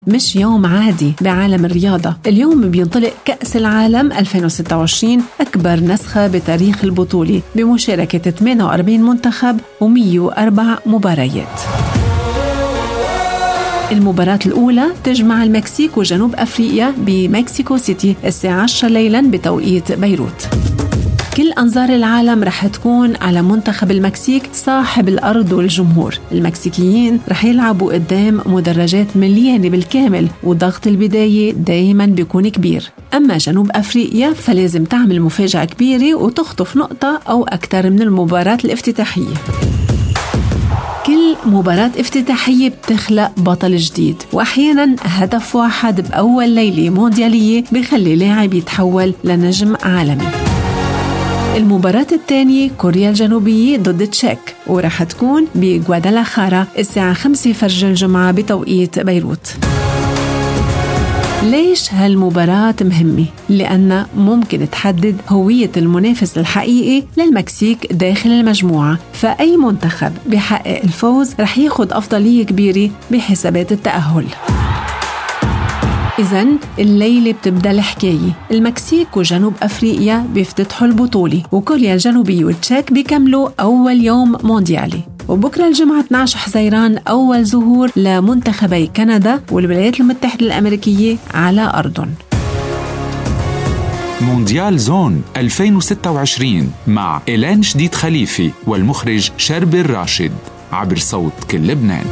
مش يوم عادي بعالم الرياضة. اليوم بينطلق كأس العالم 2026، أكبر نسخة بتاريخ البطولة بمشاركة 48 منتخب و104 مباريات. المباراة الأولى تجمع المكسيك وجنوب أفريقيا بمكسيكو سيتي الساعة 10 ليلاً بتوقيت بيروت. كل أنظار العالم رح تكون على منتخب المكسيك صاحب الأرض والجمهور. المكسيكيين رح يلعبوا قدام مدرجات مليانة بالكامل، وضغط البداية دايماً بيكون كبير. أما جنوب أفريقيا فلازم تعمل مفاجأة كبيرة وتخطف نقطة أو أكثر من المباراة الافتتاحية. كل مباراة افتتاحية بتخلق بطل جديد، وأحياناً هدف واحد بأول ليلة مونديالية بيخلي لاعب يتحول لنجم عالمي. المباراة الثانية كوريا الجنوبية ضد تشيك، ورح تكون بغوادالاخارا الساعة 5 فجر الجمعة بتوقيت بيروت. ليش هالمباراة مهمة؟ لأنها ممكن تحدد هوية المنافس الحقيقي للمكسيك داخل المجموعة، فأي منتخب بيحقق الفوز رح ياخد أفضلية كبيرة بحسابات التأهل. إذن الليلة بتبدأ الحكاية. المكسيك وجنوب أفريقيا بيفتتحوا البطولة، وكوريا الجنوبية والتشيك بيكملوا أول يوم مونديالي. وبكرة الجمعة 12 حزيران أول ظهور لمنتخبي كندا والولايات المتحدة الأمريكية على أرضهم. مونديال زون 2026 مع إيلان شديد خليفي والمخرج شربي الراشد عبر صوت كل لبنان.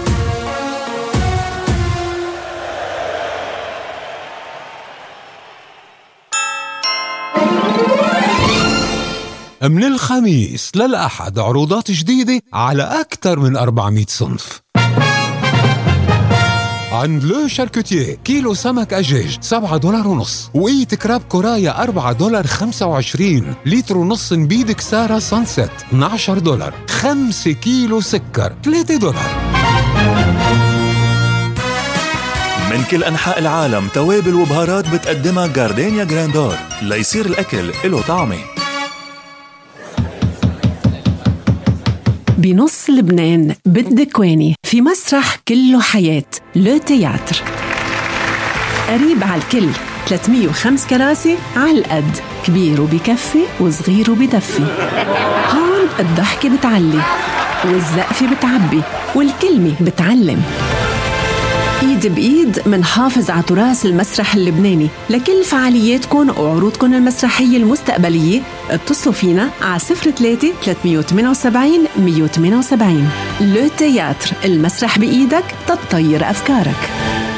من الخميس للأحد عروضات جديدة على أكثر من 400 صنف. عند لو شاركوتيه كيلو سمك أجاج $7.50، وقيت كراب كورايا $4.25، لتر ونص نبيد كسارة سانسيت $12، 5 كيلو سكر $3. من كل أنحاء العالم توابل وبهارات بتقدمها جاردينيا جراندور ليصير الأكل له طعمه. بنص لبنان بالدكواني في مسرح كله حياة لو تياتر، قريب على الكل، 305 كراسي على القد، كبير وبكفي وصغير وبدفي. هون الضحكة بتعلي والزقفة بتعبي والكلمة بتعلم. ايد بايد منحافظ على تراث المسرح اللبناني. لكل فعالياتكم وعروضكم المسرحية المستقبلية اتصلوا فينا على 03 378 178. لو تياتر، المسرح بإيدك تطير أفكارك.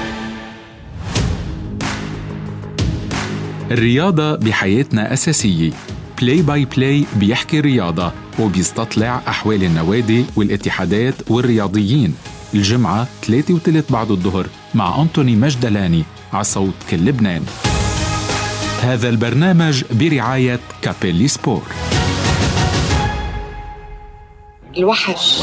الرياضة بحياتنا أساسية. بلاي باي بلاي بيحكي رياضة وبيستطلع أحوال النوادي والاتحادات والرياضيين. الجمعة 3:03 بعد الظهر مع أنتوني مجدلاني على صوت كل لبنان. هذا البرنامج برعاية كابيلي سبور. الوحش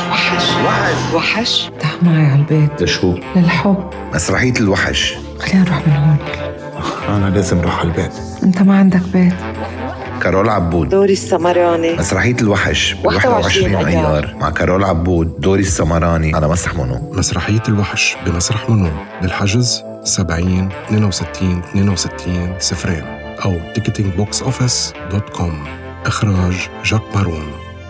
تعال معي على البيت. لشو؟ للحب. مسرحية الوحش. خلينا نروح من هون. أنا لازم نروح على البيت. أنت ما عندك بيت. كارول عبود، دوري السمراني. مسرحية الوحش 21 أيار مع كارول عبود، دوري السمراني على مسرح منو. مسرحية الوحش بمسرح منو. للحجز 70 62 62 0 أو ticketingboxoffice.com. إخراج جاك مارون.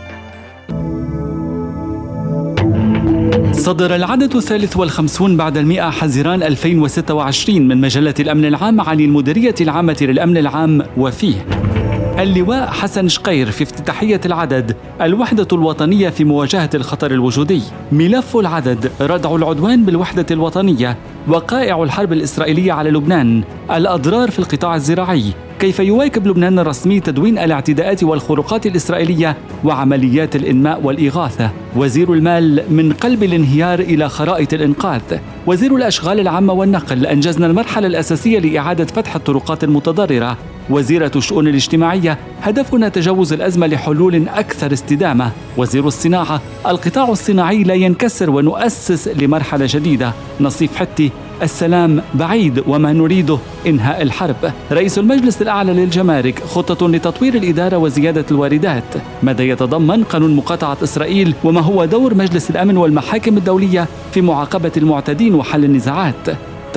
صدر العدد 53 بعد 100 حزيران 2026 من مجلة الأمن العام عن المديرية العامة للأمن العام، وفيه اللواء حسن شقير في افتتاحية العدد الوحدة الوطنية في مواجهة الخطر الوجودي. ملف العدد ردع العدوان بالوحدة الوطنية، وقائع الحرب الإسرائيلية على لبنان، الأضرار في القطاع الزراعي، كيف يواكب لبنان الرسمي تدوين الاعتداءات والخروقات الإسرائيلية وعمليات الإنماء والإغاثة. وزير المال من قلب الانهيار إلى خرائط الإنقاذ. وزير الأشغال العامة والنقل أنجزنا المرحلة الأساسية لإعادة فتح الطرقات المتضررة. وزيرة الشؤون الاجتماعية هدفنا تجاوز الأزمة لحلول أكثر استدامة. وزير الصناعة القطاع الصناعي لا ينكسر ونؤسس لمرحلة جديدة. نصيف حتي السلام بعيد وما نريده إنهاء الحرب. رئيس المجلس الأعلى للجمارك خطة لتطوير الإدارة وزيادة الواردات. ماذا يتضمن قانون مقاطعة إسرائيل وما هو دور مجلس الأمن والمحاكم الدولية في معاقبة المعتدين وحل النزاعات.